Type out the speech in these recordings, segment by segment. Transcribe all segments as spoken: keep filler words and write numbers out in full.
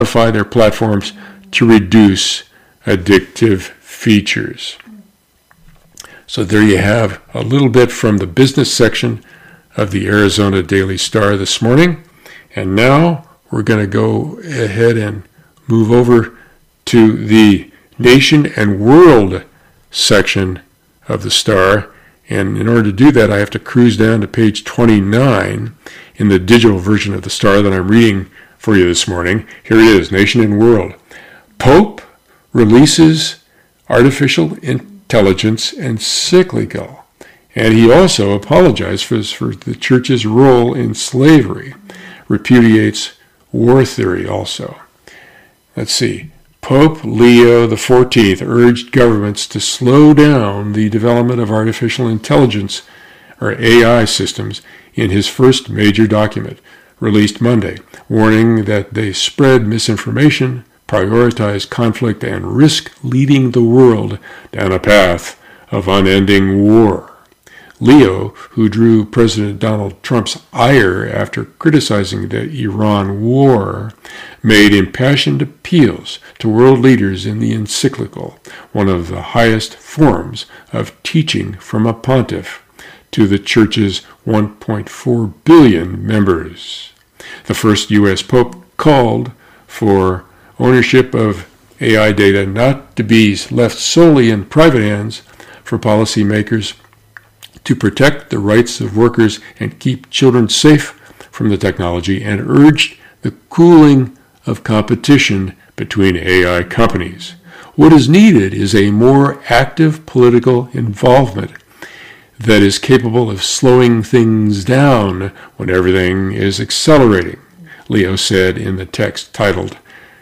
modify their platforms to reduce addictive features. So there you have a little bit from the business section of the Arizona Daily Star this morning. And now we're going to go ahead and move over to the Nation and World section of the Star. And in order to do that, I have to cruise down to page twenty-nine in the digital version of the Star that I'm reading for you this morning. Here it is, Nation and World. Pope releases artificial intelligence encyclical. And he also apologized for, for the church's role in slavery. Repudiates war theory also. Let's see. Pope Leo the fourteenth urged governments to slow down the development of artificial intelligence, or A I systems, in his first major document, released Monday, warning that they spread misinformation, prioritize conflict, and risk leading the world down a path of unending war. Leo, who drew President Donald Trump's ire after criticizing the Iran war, made impassioned appeals to world leaders in the encyclical, one of the highest forms of teaching from a pontiff, to the Church's one point four billion members. The first U S Pope called for ownership of A I data not to be left solely in private hands for policymakers, to protect the rights of workers and keep children safe from the technology, and urged the cooling of competition between A I companies. What is needed is a more active political involvement that is capable of slowing things down when everything is accelerating, Leo said in the text titled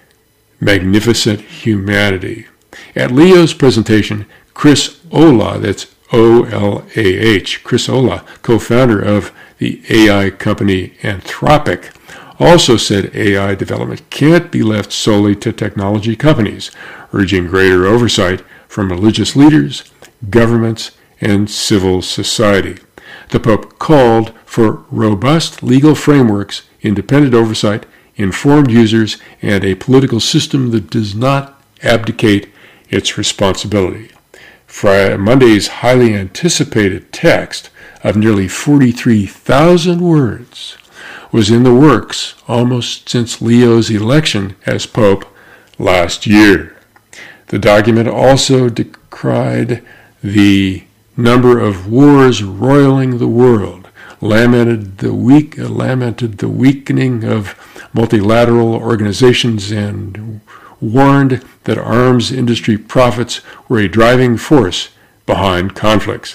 Magnificent Humanity. At Leo's presentation, Chris Olah, that's O L A H, Chris Olah, co-founder of the A I company Anthropic, also said A I development can't be left solely to technology companies, urging greater oversight from religious leaders, governments, and civil society. The Pope called for robust legal frameworks, independent oversight, informed users, and a political system that does not abdicate its responsibility. Friday, Monday's highly anticipated text of nearly forty-three thousand words was in the works almost since Leo's election as Pope last year. The document also decried the number of wars roiling the world, lamented the weak, lamented the weakening of multilateral organizations, and warned that arms industry profits were a driving force behind conflicts.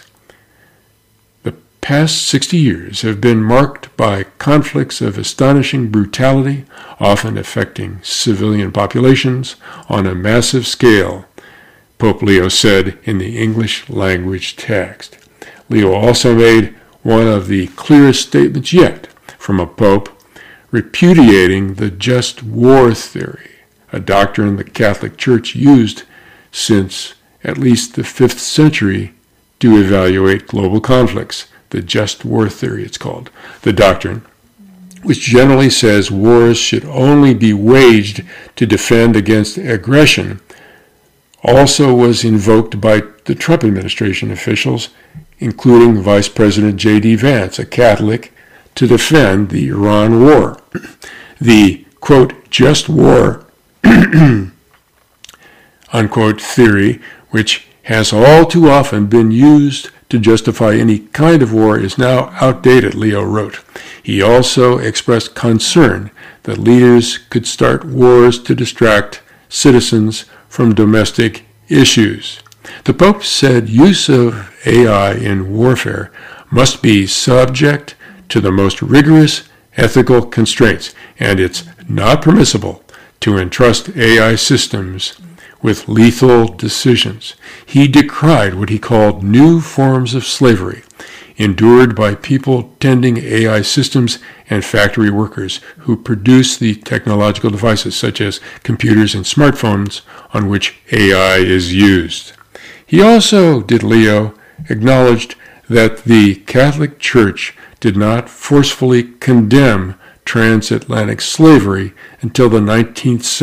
The past sixty years have been marked by conflicts of astonishing brutality, often affecting civilian populations on a massive scale, Pope Leo said in the English language text. Leo also made one of the clearest statements yet from a pope, repudiating the just war theory, a doctrine the Catholic Church used since at least the fifth century to evaluate global conflicts. The just war theory, it's called. The doctrine, which generally says wars should only be waged to defend against aggression, also was invoked by the Trump administration officials, including Vice President J D Vance, a Catholic, to defend the Iran war. The, quote, just war unquote theory, which has all too often been used to justify any kind of war, is now outdated, Leo wrote. He also expressed concern that leaders could start wars to distract citizens from domestic issues. The Pope said use of A I in warfare must be subject to the most rigorous ethical constraints, and it's not permissible to entrust A I systems with lethal decisions. He decried what he called new forms of slavery, endured by people tending A I systems and factory workers who produce the technological devices such as computers and smartphones on which A I is used. He also, did Leo, acknowledged that the Catholic Church did not forcefully condemn transatlantic slavery until the nineteenth century.